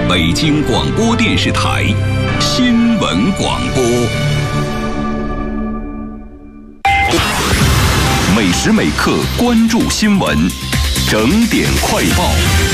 北京广播电视台新闻广播。每时每刻关注新闻，整点快报。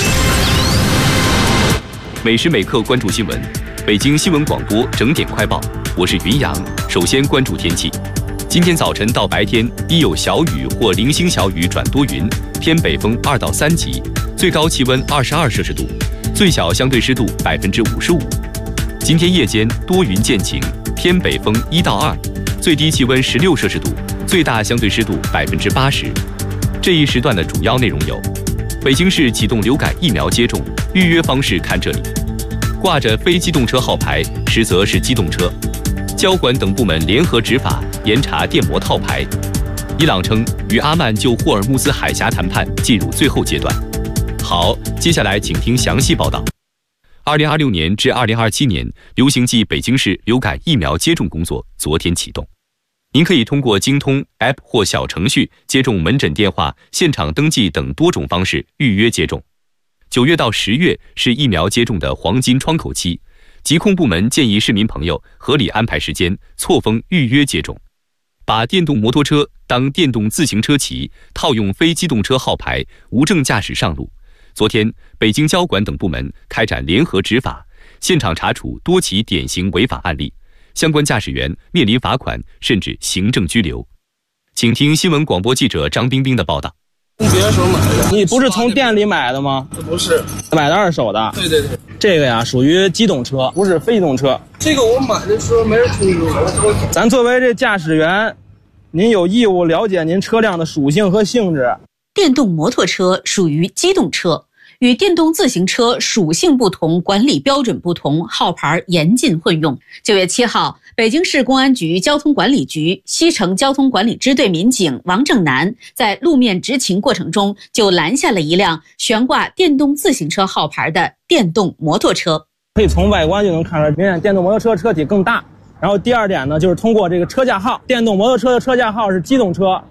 每时每刻关注新闻，北京新闻广播整点快报，我是云阳。首先关注天气。今天早晨到白天依有小雨或零星小雨转多云，偏北风2到3级，最高气温22摄氏度，最小相对湿度55%。今天夜间多云见晴，偏北风1到2，最低气温16摄氏度，最大相对湿度80%。这一时段的主要内容有：北京市启动流感疫苗接种，预约方式看这里。挂着非机动车号牌，实则是机动车。交管等部门联合执法，严查电摩套牌。伊朗称与阿曼就霍尔木兹海峡谈判进入最后阶段。好，接下来请听详细报道。2026年至2027年流行季北京市流感疫苗接种工作昨天启动。您可以通过京通 App 或小程序接种门诊电话、现场登记等多种方式预约接种。9月到10月是疫苗接种的黄金窗口期，疾控部门建议市民朋友合理安排时间，错峰预约接种。把电动摩托车当电动自行车骑，套用非机动车号牌，无证驾驶上路。昨天，北京交管等部门开展联合执法，现场查处多起典型违法案例，相关驾驶员面临罚款甚至行政拘留。请听新闻广播记者张冰冰的报道。 从别处买的。 你不是从店里买的吗？ 不是， 买的二手的。 对对对， 这个呀属于机动车，不是非机动车。 这个我买的时候没人通知我。 咱作为这驾驶员，您有义务了解您车辆的属性和性质。 电动摩托车属于机动车，与电动自行车属性不同，管理标准不同，号牌严禁混用。9月7号，北京市公安局交通管理局西城交通管理支队民警王正南在路面执勤过程中，就拦下了一辆悬挂电动自行车号牌的电动摩托车。 可以从外观就能看出来，明显电动摩托车车体更大。然后第二点呢，就是通过这个车架号，电动摩托车的车架号是机动车。